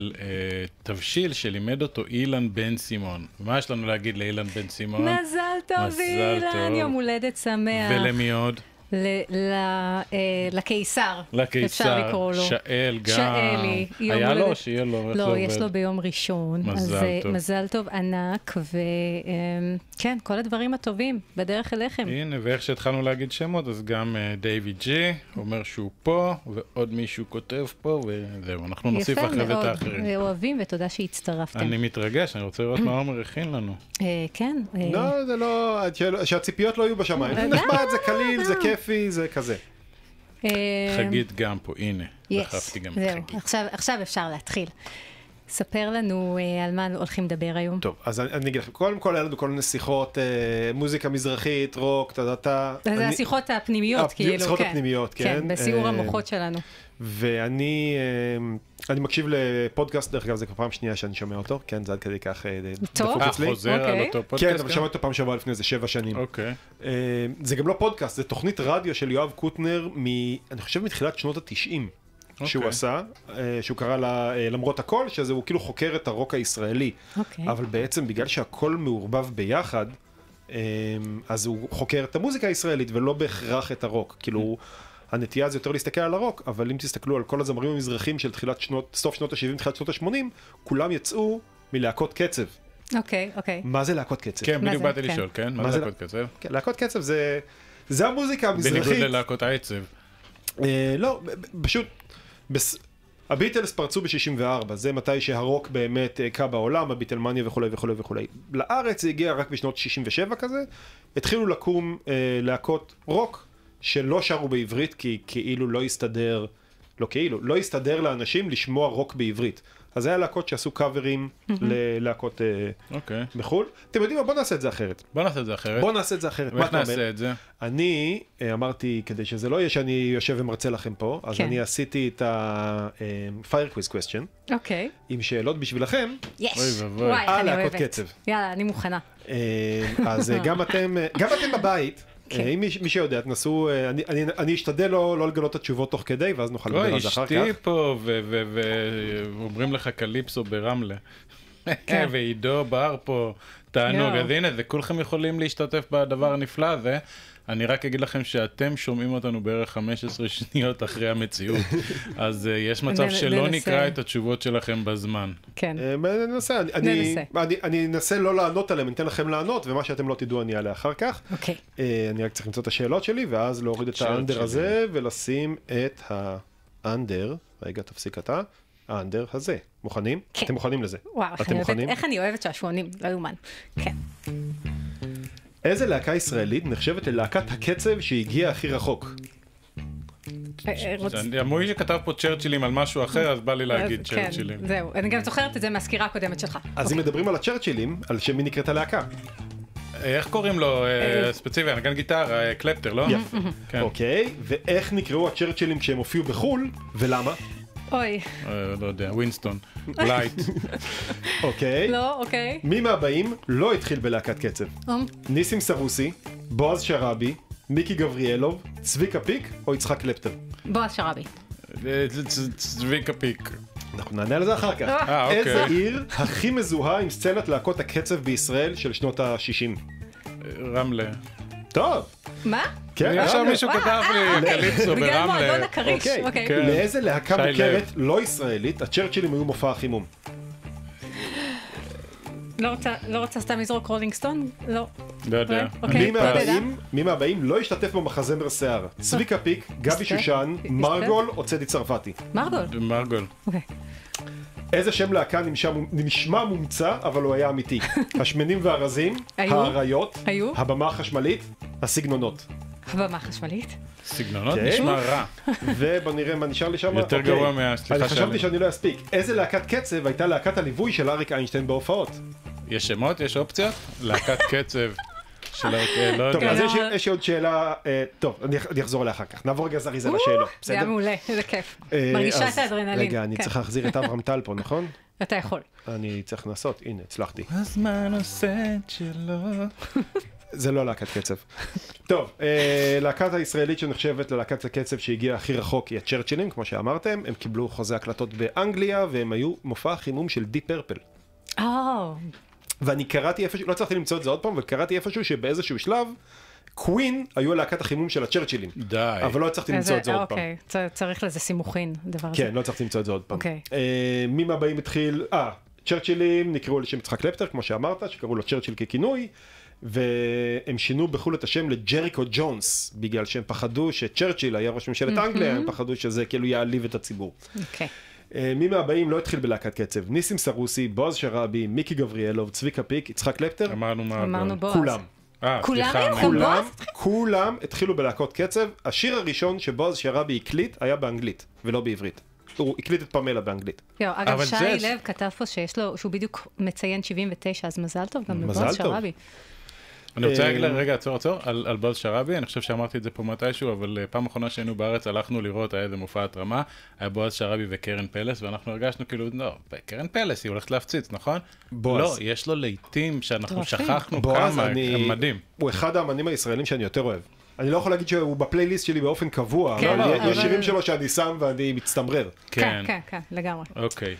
תבשיל שלימד אותו אילן בן סימון. מה יש לנו להגיד לאילן בן סימון? מזל טוב אילן, יום הולדת שמח. ולמי עוד? לקיסר. לקיסר, שאל גם. שאלי. היה לו, שיהיה לו. לא, יש לו ביום ראשון. מזל טוב. מזל טוב ענק, וכן, כל הדברים הטובים בדרך אליכם. הנה, ואיך שהתחלנו להגיד שמות, אז גם דיוויד ג'י אומר שהוא פה, ועוד מישהו כותב פה, וזהו, אנחנו נוסיף אחרי את האחרים. יפה מאוד, אוהבים, ותודה שהצטרפתם. אני מתרגש, אני רוצה לראות מה עומר הכין לנו. כן. לא, זה לא, שהציפיות לא יהיו בשמיים. זה נחמד, זה קליל, זה כיפי, זה כזה. חגית גם פה, הנה, דחפתי גם את חגית. עכשיו אפשר להתחיל. ספר לנו על מה הולכים לדבר היום. טוב, אז אני אגיד לכם, קודם כל היה לנו כל מיני שיחות, מוזיקה מזרחית, רוק, טה. זה השיחות הפנימיות, כאילו, כן. השיחות הפנימיות, כן. כן, בסיור המוחות שלנו. ואני מקשיב לפודקאסט, דרך אגב, זה כבר פעם שנייה שאני שומע אותו, כן, זה עד כדי כך דפוק אצלי. חוזר על אותו פודקאסט? כן, אבל שמעתי אותו פעם שעברה לפני איזה 7 שנים. אוקיי. זה גם לא פודקאסט, זה תוכנית רדיו של יואב קוטנר, אני חושב מתחילת שנות ה-90. שהוא עשה, שהוא קרא לה למרות הכל, שזה הוא כאילו חוקר את הרוק הישראלי. אבל בעצם בגלל שהכל מעורבב ביחד, אז הוא חוקר את המוזיקה הישראלית ולא בהכרח את הרוק. כאילו, הנטייה זה יותר להסתכל על הרוק, אבל אם תסתכלו על כל הזמרים המזרחים של סוף שנות ה-70, תחילת שנות ה-80, כולם יצאו מלהקות קצב. אוקיי. מה זה להקות קצב? כן, בדיוק באתי לשאול, כן? מה זה להקות קצב? להקות קצב זה המוזיקה המזרחית. בניגוד ללהקות העצב. לא, פשוט... הביטלס פרצו ב-64, זה מתי שהרוק באמת קע בעולם, הביטלמניה וכו' וכו' וכו'. לארץ זה הגיע רק בשנות 67 כזה, התחילו לקום להקות רוק שלא שרו בעברית, כי כאילו לא הסתדר לאנשים לשמוע רוק בעברית. אז זה היה להקות שעשו קאברים ללהקות מחול. אתם יודעים מה? בוא נעשה את זה אחרת. בוא נעשה את זה אחרת. ואיך נעשה את זה? אני אמרתי, כדי שזה לא יהיה שאני יושב ומרצה לכם פה, אז אני עשיתי את ה-Fire Quiz Question. אוקיי. עם שאלות בשבילכם. יש. וואי, אני להקות אוהבת. קצב. יאללה, אני מוכנה. אז גם אתם בבית, אם מי שיודע, תנסו, אני אשתדל לא לגלות את התשובות תוך כדי, ואז נוכל לדבר על זה אחר כך. אשתי פה, ואומרים לך קליפסו ברמלה. ועידו בר פה, תענוג. אז הנה, וכולכם יכולים להשתתף בדבר הנפלא הזה. אני רק אגיד לכם שאתם שומעים אותנו בערך 15 שניות אחרי המציאות. אז יש מצב שלא נקרא את התשובות שלכם בזמן. כן. ננסה. אני אנסה לא לענות עליהם, אני אתן לכם לענות, ומה שאתם לא תדעו אני אעלה אחר כך. אוקיי. אני רק צריך למצוא את השאלות שלי, ואז להוריד את האנדר הזה, ולשים את האנדר, רגע, תפסיק אתה, האנדר הזה. מוכנים? כן. אתם מוכנים לזה? וואו, איך אני אוהבת שעשועונים, לא יאומן. כן. איזה להקה ישראלית נחשבת ללהקת הקצב שהגיעה הכי רחוק? אמרו שכתב פה צ'רצ'ילים על משהו אחר, אז בא לי להגיד צ'רצ'ילים. כן, זהו. אני גם זוכרת את זה מהסקירה הקודמת שלך. אז אם מדברים על הצ'רצ'ילים, על שמי נקראת הלהקה? איך קוראים לו ספציפי? נגן גיטרה, קלפטר, לא? אוקיי, ואיך נקראו הצ'רצ'ילים כשהם הופיעו בחול, ולמה? אוי. לא יודע, ווינסטון, לייט. אוקיי. לא, אוקיי. מי מהבאים לא התחיל בלהקת קצב? ניסים סרוסי, בועז שרבי, מיקי גבריאלוב, צביקה פיק או יצחק קלפטר? בועז שרבי. צביקה פיק. אנחנו נענה על זה אחר כך. איזה עיר הכי מזוהה עם סצנת להקות הקצב בישראל של שנות ה-60? רמלה. טוב. מה? כן. עכשיו מישהו כתב לי קליפסו ברמלה. בגלל מועדון הקריש. אוקיי. לאיזה להקה מוכרת לא ישראלית הצ'רצ'ילים היו מופע החימום? לא רוצה סתם לזרוק רולינג סטון? לא. לא יודע. מי מהבאים לא השתתף במחזמר שיער? צביקה פיק, גבי שושן, מרגול או צדי צרפתי? מרגול. אוקיי. איזה שם להקה נשמע מומצא, אבל הוא היה אמיתי? השמנים והרזים, האריות, הבמה החשמלית, הסגנונות. הבמה החשמלית? סגנונות נשמע רע. ובוא נראה מה נשאר לי שם. יותר גרוע מהסליחה אני חשבתי שאני לא אספיק. איזה להקת קצב הייתה להקת הליווי של אריק איינשטיין בהופעות? יש שמות? יש אופציות? להקת קצב. טוב, אז יש עוד שאלה, טוב, אני אחזור אליה אחר כך, נעבור רגע זריזה לשאלות, זה היה מעולה, איזה כיף, מרגישה את האדרנלין. רגע, אני צריך להחזיר את אברהם טל פה, נכון? אתה יכול. אני צריך לנסות, הנה, הצלחתי. הזמן עושה את שלו. זה לא להקת קצב. טוב, להקת הישראלית שנחשבת ללהקת הקצב שהגיעה הכי רחוק היא הצ'רצ'ילים, כמו שאמרתם, הם קיבלו חוזה הקלטות באנגליה, והם היו מופע חימום של דיפ פרפל. ואני קראתי איפשהו, לא הצלחתי למצוא את זה עוד פעם, וקראתי איפשהו שבאיזשהו שלב, קווין היו להקת החימום של הצ'רצ'ילים. די. אבל לא הצלחתי למצוא את זה עוד פעם. אוקיי, צריך לזה סימוכין, דבר הזה. כן, לא הצלחתי למצוא את זה עוד פעם. אוקיי. מי מהבאים התחיל, צ'רצ'ילים נקראו לשם יצחק קלפטר, כמו שאמרת, שקראו לו צ'רצ'יל ככינוי, והם שינו בחו"ל את השם לג'ריקו ג'ונס, בגלל שהם פחדו שצ'רצ'יל היה ראש ממשלת אנגליה, הם פחדו שזה כאילו יעליב את הציבור. אוקיי. מי מהבאים לא התחיל בלהקת קצב? ניסים סרוסי, בועז שרעבי, מיקי גבריאלוב, צביקה פיק, יצחק קלפטר. אמרנו בועז. כולם. כולם התחילו בלהקות קצב. השיר הראשון שבועז שרעבי הקליט היה באנגלית, ולא בעברית. הוא הקליט את פמלה באנגלית. אגב, שי לב כתב פה שהוא בדיוק מציין 79, אז מזל טוב גם לבועז שרעבי. אני רוצה להגיד רגע, עצור, על בועז שרעבי, אני חושב שאמרתי את זה פה מתישהו, אבל פעם אחרונה שהיינו בארץ הלכנו לראות, היה איזה מופע התרמה, היה בועז שרעבי וקרן פלס, ואנחנו הרגשנו כאילו, לא, קרן פלס, היא הולכת להפציץ, נכון? לא, יש לו לעיתים שאנחנו שכחנו כמה, הם מדהים. הוא אחד האמנים הישראלים שאני יותר אוהב. אני לא יכול להגיד שהוא בפלייליסט שלי באופן קבוע, אבל יש שירים שלו שאני שם ואני מצטמרר. כן, לגמרי. אוקיי.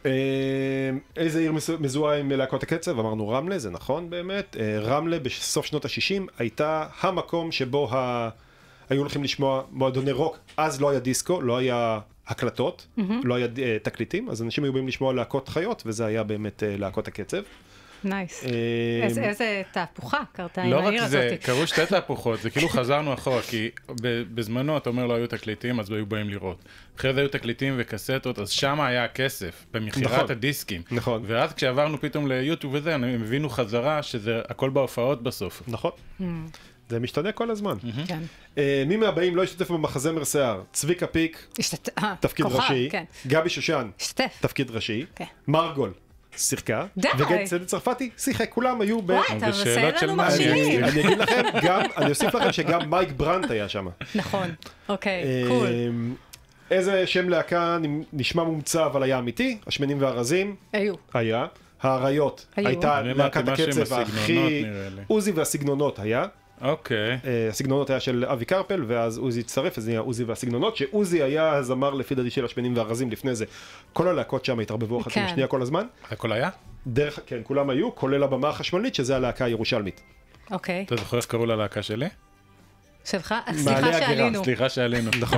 איזה עיר מזוהה עם להקות הקצב? אמרנו רמלה, זה נכון באמת. רמלה בסוף שנות ה-60 הייתה המקום שבו היו הולכים לשמוע מועדוני רוק. אז לא היה דיסקו, לא היה הקלטות, לא היה תקליטים, אז אנשים היו באים לשמוע להקות חיות, וזה היה באמת להקות הקצב. נייס. איזה תהפוכה קרתה עם לא העיר רק הזאת. זה, קראו שתי תהפוכות, זה כאילו חזרנו אחורה, כי בזמנו, אתה אומר, לא היו תקליטים, אז לא היו באים לראות. אחרי זה היו תקליטים וקסטות, אז שם היה הכסף, במכירת הדיסקים. נכון. ואז כשעברנו פתאום ליוטיוב וזה, הם הבינו חזרה שזה הכל בהופעות בסוף. נכון. זה משתנה כל הזמן. כן. מי מהבאים לא השתתף במחזמר שיער? צביקה פיק, תפקיד ראשי. גבי שושן, תפקיד ראשי. מרגול. שיחקה, וגד צדד צרפתי שיחק, כולם היו אתה עושה לנו מכשירים. אני אגיד לכם, אני אוסיף לכם שגם מייק ברנט היה שם. נכון, אוקיי, קול. איזה שם להקה נשמע מומצא אבל היה אמיתי? השמנים והרזים? היה. האריות הייתה להקת הקצב הכי... עוזי והסגנונות היה. אוקיי. הסגנונות היה של אבי קרפל, ואז עוזי הצטרף, אז נהיה עוזי והסגנונות, שעוזי היה הזמר לפי דעתי של השמנים והרזים לפני זה. כל הלהקות שם התערבבו אחת עם השנייה כל הזמן. הכל היה? כן, כולם היו, כולל הבמה החשמלית, שזה הלהקה הירושלמית. אוקיי. אתה זוכר איך קראו ללהקה שלי? שלך? סליחה שעלינו. נכון.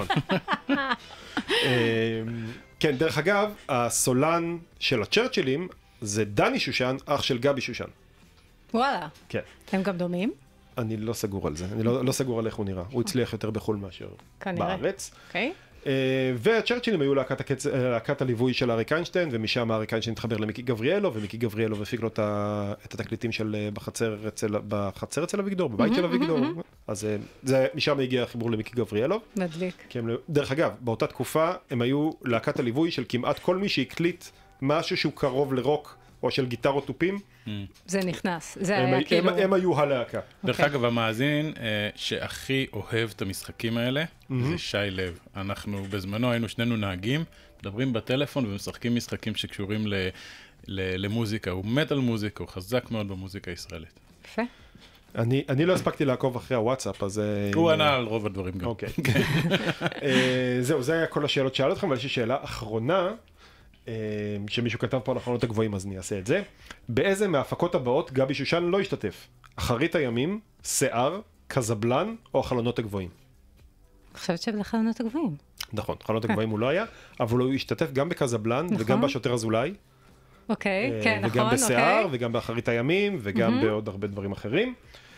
כן, דרך אגב, הסולן של הצ'רצ'ילים זה דני שושן, אח של גבי שושן. וואלה. כן. הם גם דומים? אני לא סגור על זה, אני לא סגור על איך הוא נראה. הוא הצליח יותר בחול מאשר בארץ. אוקיי. והצ'רצ'ילים היו להקת הליווי של אריק איינשטיין, ומשם אריק איינשטיין התחבר למיקי גבריאלוב, ומיקי גבריאלוב הפיק לו את התקליטים של בחצר אצל אביגדור, בבית של אביגדור. אז משם הגיע החיבור למיקי גבריאלוב. מדליק. דרך אגב, באותה תקופה הם היו להקת הליווי של כמעט כל מי שהקליט משהו שהוא קרוב לרוק, או של גיטרות טופים. זה נכנס, זה היה כאילו... הם היו הלהקה. דרך אגב, המאזין שהכי אוהב את המשחקים האלה, זה שי לב. אנחנו בזמנו היינו שנינו נהגים, מדברים בטלפון ומשחקים משחקים שקשורים למוזיקה. הוא מת על מוזיקה, הוא חזק מאוד במוזיקה הישראלית. יפה. אני לא הספקתי לעקוב אחרי הוואטסאפ, אז... הוא ענה על רוב הדברים גם. אוקיי. זהו, זה היה כל השאלות שאלה אתכם, אבל יש לי שאלה אחרונה, שמישהו כתב פה על החלונות הגבוהים, אז אני אעשה את זה. באיזה מההפקות הבאות גבי שושן לא השתתף? אחרית הימים, שיער, קזבלן או החלונות הגבוהים? אני חושבת שזה החלונות הגבוהים. נכון, החלונות הגבוהים הוא לא היה, אבל הוא השתתף גם בקזבלן וגם בשוטר אזולאי. אוקיי, כן, נכון, וגם בשיער וגם באחרית הימים וגם בעוד הרבה דברים אחרים.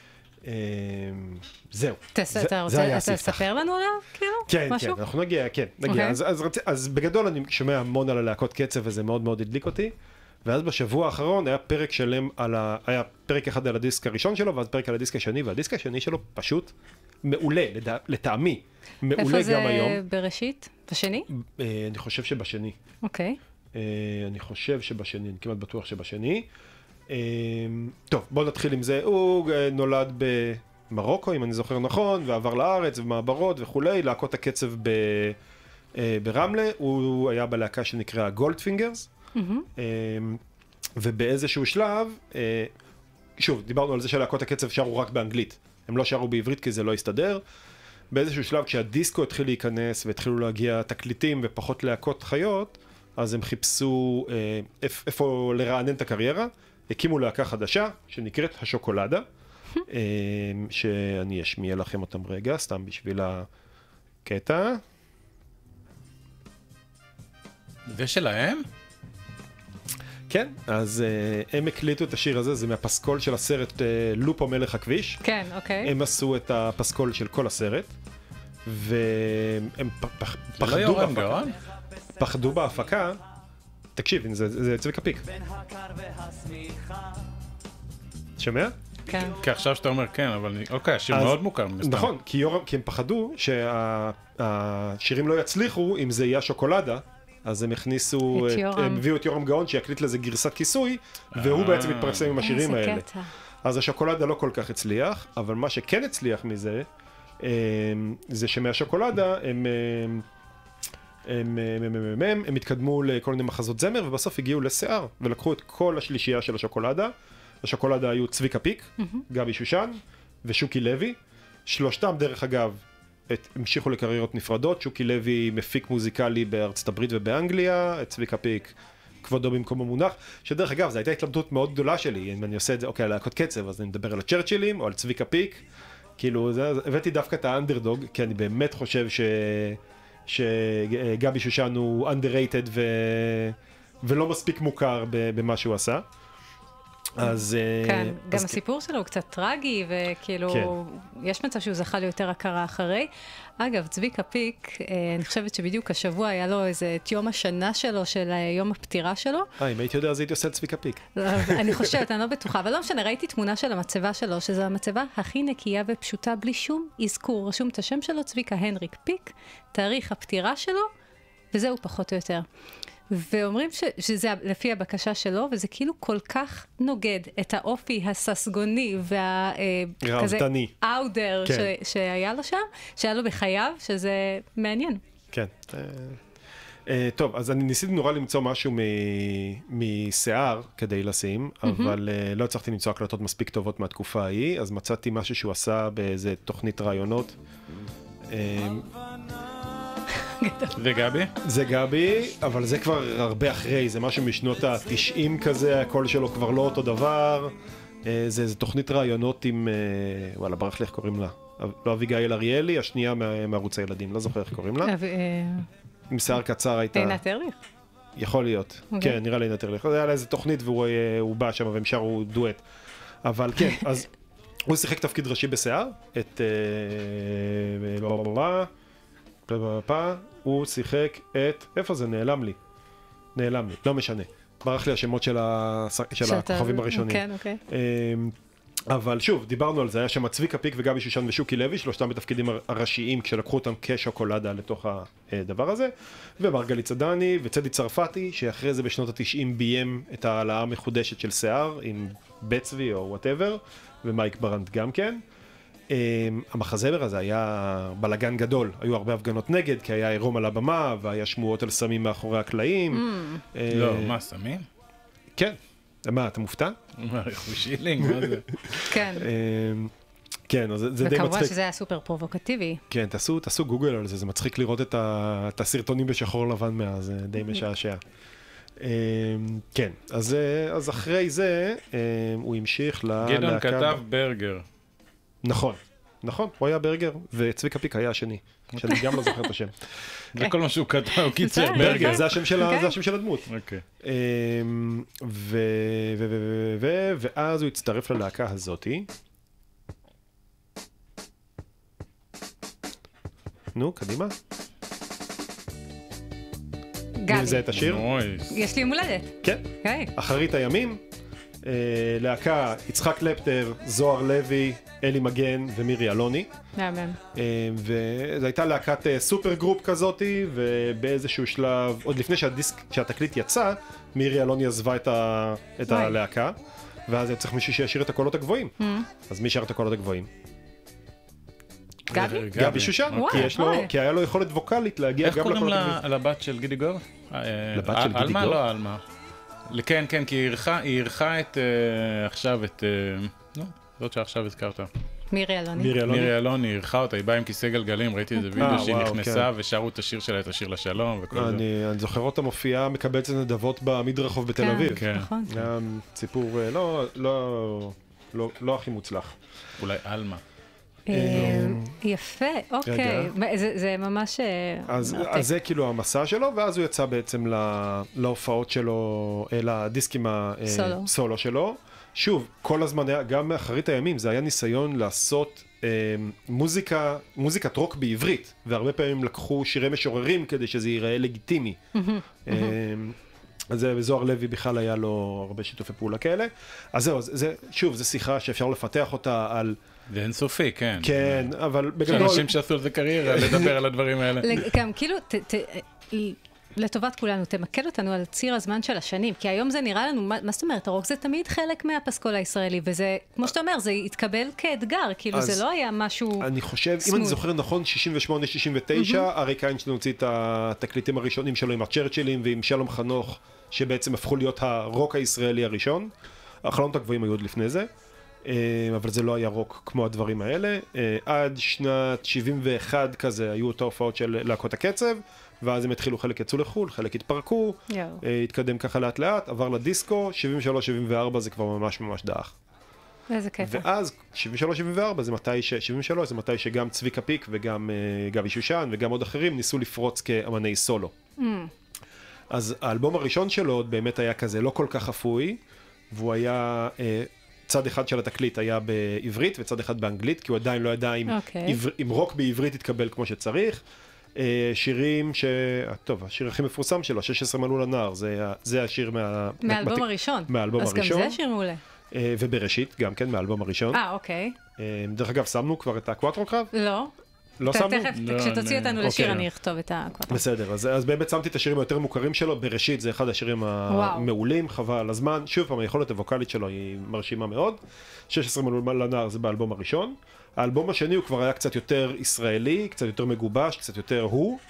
זהו. אתה רוצה לספר לנו עליו? כן, כן, אנחנו נגיע, כן, נגיע. אז בגדול אני שומע המון על הלהקות קצב וזה מאוד מאוד הדליק אותי. ואז בשבוע האחרון היה פרק שלם היה פרק אחד על הדיסק הראשון שלו, ואז פרק על הדיסק השני, והדיסק השני שלו פשוט מעולה, לטעמי. מעולה גם היום. איפה זה בראשית? בשני? אני חושב שבשני. אוקיי. אני חושב שבשני, אני כמעט בטוח שבשני. טוב, בוא נתחיל עם זה. הוא נולד במרוקו, אם אני זוכר נכון, ועבר לארץ ומעברות וכולי, להקות הקצב ברמלה. הוא היה בלהקה שנקרא גולדפינגרס. ובאיזשהו שלב, שוב, דיברנו על זה שלהקות הקצב שרו רק באנגלית. הם לא שרו בעברית כי זה לא הסתדר. באיזשהו שלב, כשהדיסקו התחיל להיכנס והתחילו להגיע תקליטים ופחות להקות חיות, אז הם חיפשו איפה לרענן את הקריירה, הקימו להקה חדשה שנקראת השוקולדה, שאני אשמיע לכם אותם רגע, סתם בשביל הקטע. זה שלהם? כן, אז הם הקליטו את השיר הזה, זה מהפסקול של הסרט לופו מלך הכביש. כן, אוקיי. הם עשו את הפסקול של כל הסרט, והם פחדו בהפקה. פחדו בהפקה. תקשיב, זה צביקה פיק. שומע? כן. כי עכשיו שאתה אומר כן, אבל אוקיי, השיר מאוד מוכר. נכון, כי הם פחדו שהשירים לא יצליחו אם זה יהיה השוקולדה, אז הם הכניסו, הם הביאו את יורם גאון שיקליט לזה גרסת כיסוי, והוא בעצם מתפרסם עם השירים האלה. אז השוקולדה לא כל כך הצליח, אבל מה שכן הצליח מזה, זה שמהשוקולדה הם התקדמו לכל מיני מחזות זמר, ובסוף הגיעו לשיער, ולקחו את כל השלישייה של השוקולדה. השוקולדה היו צביקה פיק, גבי שושן ושוקי לוי. שלושתם, דרך אגב, המשיכו לקריירות נפרדות. שוקי לוי מפיק מוזיקלי בארצות הברית ובאנגליה, את צביקה פיק כבודו במקום המונח, שדרך אגב, זו הייתה התלבטות מאוד גדולה שלי, אם אני עושה את זה, אוקיי, להקות קצב, אז אני מדבר על הצ'רצ'ילים או על צביקה פיק, כאילו, הבאתי דווקא את האנדרדוג, כי אני באמת חושב שגבי שושן הוא underrated ולא מספיק מוכר במה שהוא עשה. אז כן, גם הסיפור שלו הוא קצת טרגי, וכאילו, יש מצב שהוא זכה ליותר הכרה אחרי. אגב, צביקה פיק, אני חושבת שבדיוק השבוע היה לו איזה את יום השנה שלו, של יום הפטירה שלו. אם הייתי יודע, אז הייתי עושה את צביקה פיק. אני חושבת, אני לא בטוחה, אבל לא משנה, ראיתי תמונה של המצבה שלו, שזו המצבה הכי נקייה ופשוטה, בלי שום אזכור. רשום את השם שלו, צביקה הנריק פיק, תאריך הפטירה שלו, וזהו פחות או יותר. ואומרים שזה לפי הבקשה שלו, וזה כאילו כל כך נוגד את האופי הססגוני והכזה אאודר שהיה לו שם, שהיה לו בחייו, שזה מעניין. כן. טוב, אז אני ניסיתי נורא למצוא משהו משיער כדי לשים, אבל לא הצלחתי למצוא הקלטות מספיק טובות מהתקופה ההיא, אז מצאתי משהו שהוא עשה באיזה תוכנית רעיונות. זה גבי? זה גבי, אבל זה כבר הרבה אחרי, זה משהו משנות ה-90 כזה, הקול שלו כבר לא אותו דבר, זה תוכנית רעיונות עם, וואלה, ברח לי איך קוראים לה, לא אביגיל אריאלי, השנייה מערוץ הילדים, לא זוכר איך קוראים לה. עם שיער קצר הייתה... עינת ארליך? יכול להיות, כן, נראה לי עינת ארליך. זה היה לה איזה תוכנית והוא בא שם והם שרו דואט. אבל כן, אז הוא שיחק תפקיד ראשי בשיער, את... הוא שיחק את... איפה זה? נעלם לי, לא משנה. ברח לי השמות של הכוכבים הראשונים. כן, אוקיי. אבל שוב, דיברנו על זה, היה שם צביקה פיק וגבי שושן ושוקי לוי, שלושתם בתפקידים הראשיים כשלקחו אותם כשוקולדה לתוך הדבר הזה, ומרגלית צדני וצדי צרפתי, שאחרי זה בשנות ה-90 ביים את העלאה המחודשת של שיער, עם בצבי או whatever, ומייק ברנט גם כן. המחזמר הזה היה בלגן גדול, היו הרבה הפגנות נגד, כי היה עירום על הבמה, והיה שמועות על סמים מאחורי הקלעים. לא, מה, סמים? כן. מה, אתה מופתע? מה, חושילינג, מה זה? כן. כן, אז זה די מצחיק. וכמובן שזה היה סופר פרובוקטיבי. כן, תעשו גוגל על זה, זה מצחיק לראות את הסרטונים בשחור לבן מאז, זה די משעשע. כן, אז אחרי זה הוא המשיך גדעון כתב ברגר. נכון, הוא היה ברגר, וצביקה פיק היה השני, שאני גם לא זוכר את השם. זה כל מה שהוא כתב, הוא קיצר ברגר. זה השם של הדמות. ואז הוא הצטרף ללהקה הזאתי. נו, קדימה. גבי. זה את השיר? יש לי יום הולדת. כן. אחרית הימים. להקה יצחק לפטר, זוהר לוי, אלי מגן ומירי אלוני. מאמן. וזו הייתה להקת סופר גרופ כזאתי, ובאיזשהו שלב, עוד לפני שהתקליט יצא, מירי אלוני עזבה את הלהקה, ואז צריך מישהו שישיר את הקולות הגבוהים. אז מי שר את הקולות הגבוהים? גבי? גבי שושן, כי היה לו יכולת ווקלית להגיע גם לקולות הגבוהים. איך קוראים לבת של גידי גוב? לבת של גידי גוב? אלמה? לא אלמה. כן, כן, כי היא אירחה את, עכשיו את, זאת שעכשיו הזכרת. מירי אלוני. מירי אלוני, היא אירחה אותה, היא באה עם כיסא גלגלים, ראיתי איזה וידאו שהיא נכנסה ושרו את השיר שלה, את השיר לשלום וכל זה. אני זוכר אותה מופיעה, מקבלת נדבות במדרחוב בתל אביב. כן, נכון. גם סיפור לא הכי מוצלח. אולי אלמה. יפה, אוקיי. זה ממש... אז זה כאילו המסע שלו, ואז הוא יצא בעצם להופעות שלו, לדיסקים הסולו שלו. שוב, כל הזמן היה, גם מאחרית הימים, זה היה ניסיון לעשות מוזיקת רוק בעברית, והרבה פעמים לקחו שירי משוררים כדי שזה ייראה לגיטימי. אז זוהר לוי בכלל היה לו הרבה שיתופי פעולה כאלה. אז זהו, שוב, זו שיחה שאפשר לפתח אותה על... זה אינסופי, כן. כן, אבל בגדול... שאנשים שעשו על זה קריירה, לדבר על הדברים האלה. גם כאילו, לטובת כולנו, תמקד אותנו על ציר הזמן של השנים, כי היום זה נראה לנו, מה זאת אומרת, הרוק זה תמיד חלק מהפסקול הישראלי, וזה, כמו שאתה אומר, זה התקבל כאתגר, כאילו זה לא היה משהו... אני חושב, אם אני זוכר נכון, 68-69, אריק איינשטיין הוציא את התקליטים הראשונים שלו עם הצ'רצ'ילים ועם שלום חנוך, שבעצם הפכו להיות הרוק הישראלי הראשון. החלומות הגבוהים היו עוד לפני זה, אבל זה לא היה רוק כמו הדברים האלה. עד שנת 71 כזה היו את ההופעות של להקות הקצב, ואז הם התחילו, חלק יצאו לחול, חלק התפרקו, התקדם ככה לאט לאט, עבר לדיסקו, 73-74 זה כבר ממש ממש דח. איזה קטע. ואז 73-74 זה מתי 73 זה מתי שגם צביקה פיק וגם גבי שושן וגם עוד אחרים ניסו לפרוץ כאמני סולו. אז האלבום הראשון שלו עוד באמת היה כזה לא כל כך אפוי, והוא היה, צד אחד של התקליט היה בעברית וצד אחד באנגלית, כי הוא עדיין לא ידע אם רוק בעברית יתקבל כמו שצריך. שירים טוב, השיר הכי מפורסם שלו, 16 מלאו לנער, זה השיר מהאלבום הראשון. מהאלבום הראשון. אז גם זה שיר מעולה. ובראשית, גם כן, מהאלבום הראשון. אוקיי. דרך אגב, שמנו כבר את הקוואטרו קרב? לא. לא שמנו? תכף, כשתוציא אותנו לשיר, אני אכתוב את הקואטרו. בסדר, אז באמת שמתי את השירים היותר מוכרים שלו, בראשית זה אחד השירים המעולים, חבל על הזמן. שוב פעם, היכולת הווקלית שלו היא מרשימה מאוד. 16 מלאו לנער זה באלבום הראשון. האלבום השני הוא כבר היה קצת יותר ישראלי, קצת יותר מגובש, קצת יותר הוא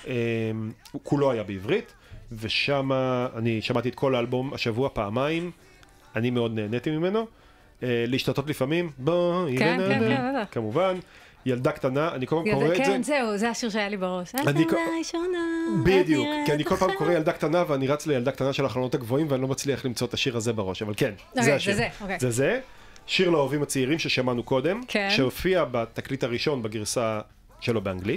כולו היה בעברית, ושם אני שמעתי את כל האלבום השבוע פעמיים, אני מאוד נהניתי ממנו. להשתתות לפעמים, כן, כמובן. ילדה קטנה, אני כל פעם קורא את זה. כן, זהו, זה השיר שהיה לי בראש. ילדה ראשונה. בדיוק, כי אני כל פעם קורא ילדה קטנה, ואני רץ לילדה קטנה של החלונות הגבוהים, ואני לא מצליח למצוא את השיר הזה בראש, אבל כן, זה השיר. זה זה. שיר לאהובים הצעירים ששמענו קודם, שהופיע בתקליט הראשון בגרסה שלו באנגלית.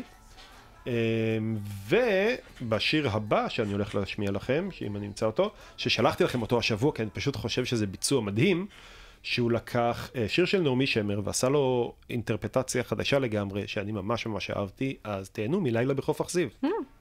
ובשיר הבא שאני הולך להשמיע לכם, שאם אני אמצא אותו, ששלחתי לכם אותו השבוע, כי אני פשוט חושב שזה ביצוע מדהים, שהוא לקח שיר של נעמי שמר ועשה לו אינטרפטציה חדשה לגמרי, שאני ממש ממש אהבתי, אז תהנו מלילה בחוף אכזיב.